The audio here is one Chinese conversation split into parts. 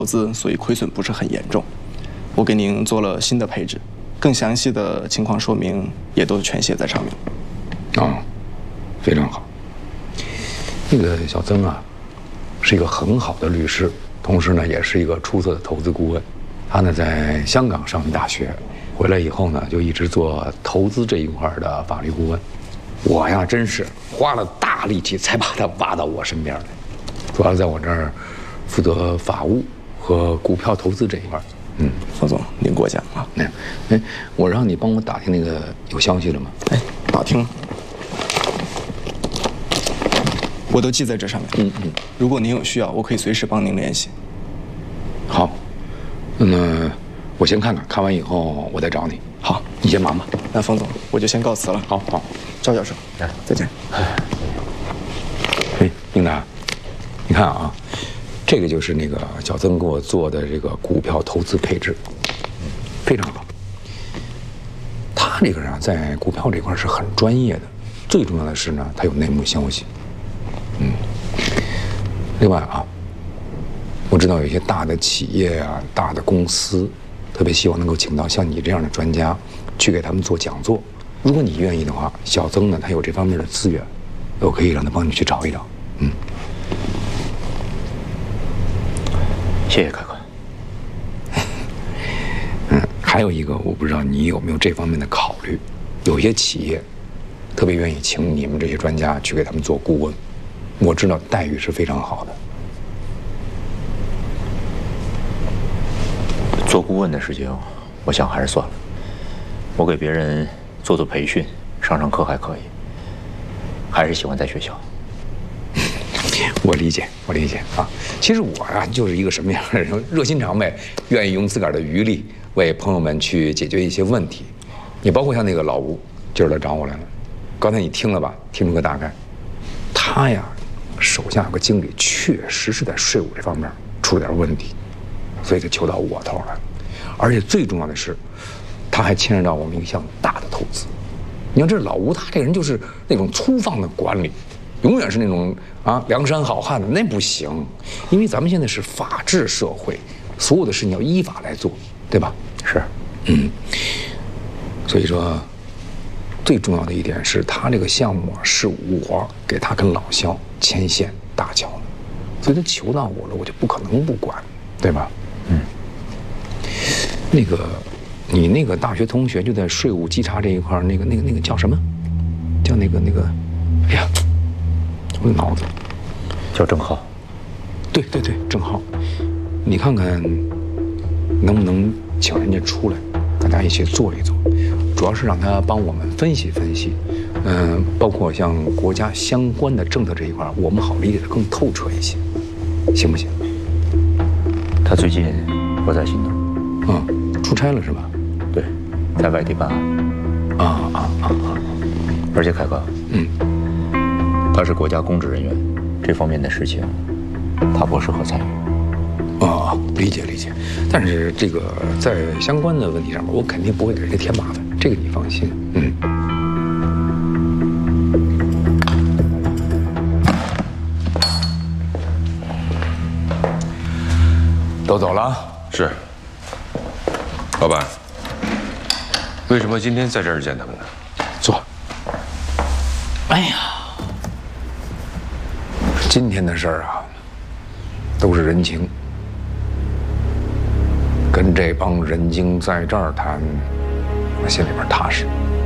投资，所以亏损不是很严重。我给您做了新的配置，更详细的情况说明也都全写在上面。 哦，非常好。那个小曾啊，是一个很好的律师，同时呢，也是一个出色的投资顾问。他呢在香港上的大学，回来以后呢，就一直做投资这一块的法律顾问。我呀，真是花了大力气才把他挖到我身边来，主要在我这儿负责法务和股票投资这一块。 冯总，您过奖啊。 我让你帮我打听那个有消息了吗？ 打听了，我都记在这上面。如果您有需要，我可以随时帮您联系。 好，那么我先看看，看完以后我再找你。 好， 你先忙吧。 那冯总，我就先告辞了。 好， 赵教授，再见。 英达，你看啊，这个就是那个小曾给我做的这个股票投资配置，非常好。他这个人啊，在股票这块是很专业的，最重要的是呢，他有内幕消息。另外啊，我知道有一些大的企业啊、大的公司，特别希望能够请到像你这样的专家去给他们做讲座。如果你愿意的话，小曾呢，他有这方面的资源，我可以让他帮你去找一找。 谢谢开坤。 还有一个，我不知道你有没有这方面的考虑，有些企业特别愿意请你们这些专家去给他们做顾问，我知道待遇是非常好的。 做顾问的事情，我想还是算了。我给别人做培训、上课还可以，还是喜欢在学校。 我理解啊。其实我呀，就是一个什么样的人？热心肠呗，愿意用自个儿的余力为朋友们去解决一些问题。你包括像那个老吴，今儿来找我来了。刚才你听了吧？听出个大概。他呀，手下有个经理，确实是在税务这方面出了点问题，所以就求到我头来了。而且最重要的是，他还牵扯到我们一项大的投资。你看这老吴，他这个人就是那种粗放的管理。永远是那种梁山好汉的，那不行，因为咱们现在是法治社会，所有的事情要依法来做，对吧？ 是， 所以说，最重要的一点是他这个项目是我给他跟老肖牵线搭桥的，所以他求到我了，我就不可能不管，对吧？那个，你那个大学同学就在税务稽查这一块，那个叫什么？叫那个，哎呀。我的脑子叫郑浩， 对，郑浩，你看看能不能请人家出来，大家一起做一做，主要是让他帮我们分析分析，包括像国家相关的政策这一块，我们好理解的更透彻一些，行不行？ 他最近不在新东， 出差了是吧？ 对，在外地办案。而且凯哥，他是国家公职人员，这方面的事情，他不适合参与。 理解。但是这个在相关的问题上面，我肯定不会给人家添麻烦，这个你放心。都走了？ 是。老板，为什么今天在这儿见他们呢？ 坐。哎呀。今天的事儿啊，都是人情。跟这帮人精在这儿谈，我心里边踏实。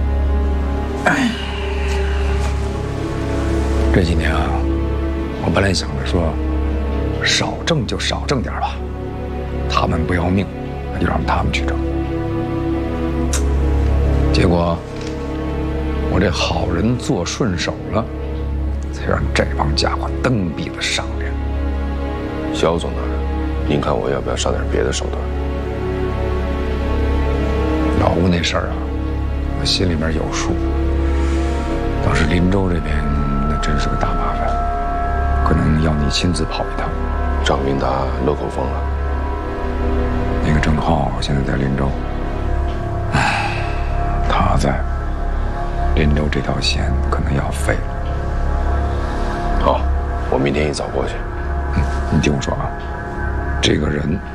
这几年啊，我本来想着说，少挣就少挣点吧，他们不要命，那就让他们去挣。结果，我这好人做顺手了。才让这帮家伙蹬鼻子上脸。 肖总呢？您看我要不要上点别的手段？ 老吴那事儿啊，我心里面有数。倒是林州这边，那真是个大麻烦，可能要你亲自跑一趟。 张明达落口风了。 那个郑浩现在在林州，他在林州这条线可能要废了。好， 我明天一早过去。 你听我说啊， 这个人